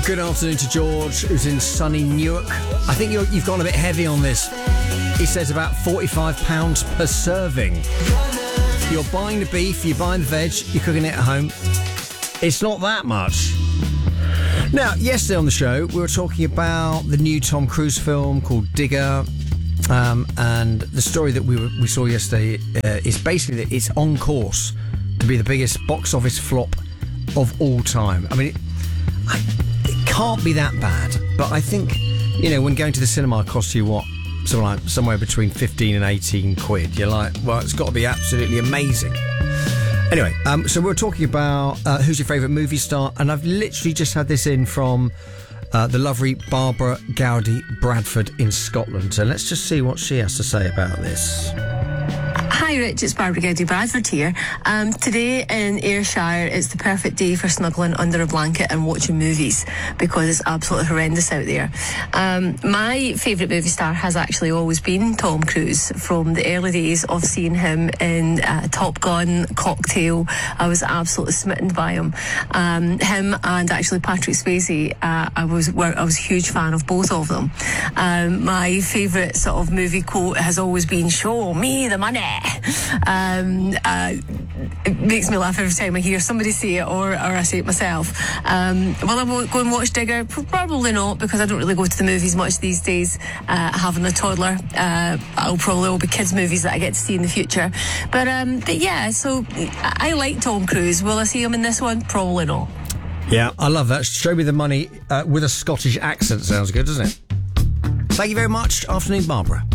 Good afternoon to George, who's in sunny Newark. I think you've gone a bit heavy on this. He says about £45 per serving. You're buying the beef, you're buying the veg, you're cooking it at home. It's not that much. Now, yesterday on the show, we were talking about the new Tom Cruise film called Digger. And the story that we saw yesterday is basically that it's on course to be the biggest box office flop of all time. I mean, it can't be that bad, but I think, you know, when going to the cinema costs you what? Somewhere between 15 and 18 quid. You're like, well, it's got to be absolutely amazing. Anyway, so we're talking about who's your favourite movie star, and I've literally just had this in from the lovely Barbara Gowdy Bradford in Scotland. So let's just see what she has to say about this. Hi Rich, it's Barbara Gowdy Bradford here. Today in Ayrshire, it's the perfect day for snuggling under a blanket and watching movies because it's absolutely horrendous out there. My favourite movie star has actually always been Tom Cruise. From the early days of seeing him in Top Gun, Cocktail, I was absolutely smitten by him. Him and actually Patrick Swayze, I was a huge fan of both of them. My favourite sort of movie quote has always been, "Show me the money." It makes me laugh every time I hear somebody say it or I say it myself. Will I go and watch Digger? Probably not, because I don't really go to the movies much these days. Having a toddler, I'll probably all be kids' movies that I get to see in the future. But yeah, so I like Tom Cruise. Will I see him in this one? Probably not. Yeah, I love that. Show me the money with a Scottish accent. Sounds good, doesn't it? Thank you very much. Afternoon, Barbara.